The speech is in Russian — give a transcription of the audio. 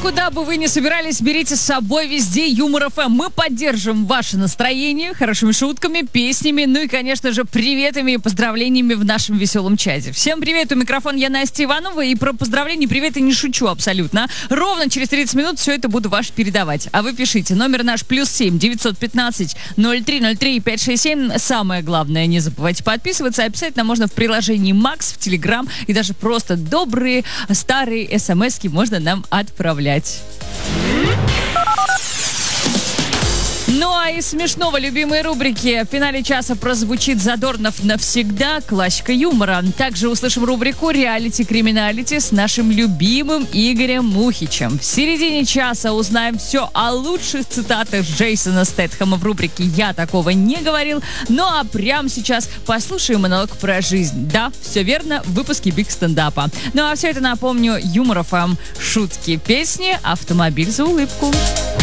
куда бы вы ни собирались, берите с собой везде Юмор ФМ. Мы поддержим ваше настроение хорошими шутками, песнями, ну и, конечно же, приветами и поздравлениями в нашем веселом чате. Всем привет, у микрофона я Настя Иванова, и про поздравления, приветы не шучу абсолютно. Ровно через 30 минут все это буду ваше передавать. А вы пишите, номер наш +7 915 0303 567. Самое главное, не забывайте подписываться. Обязательно можно в приложении Макс, в Телеграм, и даже просто добрые старые смски можно нам отправлять. Ну а из смешного любимой рубрики в финале часа прозвучит Задорнов навсегда, классика юмора. Также услышим рубрику «Реалити-криминалити» с нашим любимым Игорем Мухичем. В середине часа узнаем все о лучших цитатах Джейсона Стэтхэма в рубрике «Я такого не говорил». Ну а прямо сейчас послушаем монолог про жизнь. Да, все верно, в выпуске Биг Стендапа. Ну а все это, напомню, Юмор ФМ, шутки, песни, автомобиль за улыбку.